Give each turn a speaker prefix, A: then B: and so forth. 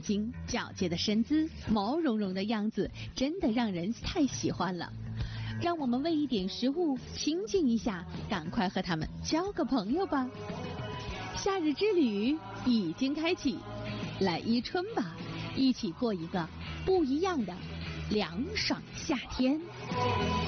A: 睛、皎洁的身姿、毛茸茸的样子，真的让人太喜欢了。让我们为一点食物亲近一下，赶快和他们交个朋友吧。夏日之旅已经开启，来伊春吧，一起过一个不一样的凉爽夏天。